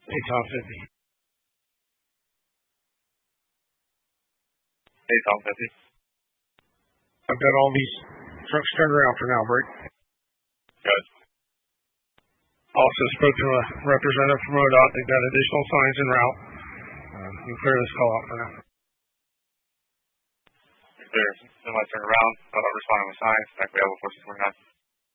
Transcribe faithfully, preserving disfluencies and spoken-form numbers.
Hey, Tom fifty. Hey, Tom fifty. I've got all these trucks turned around for now, Brick. Good. Also spoke to a representative from ODOT. They've got additional signs en route. Uh, you can clear this call out for now. Clear. Then let's turn around. I'll respond with signs. Back we have a fourteen twenty-nine.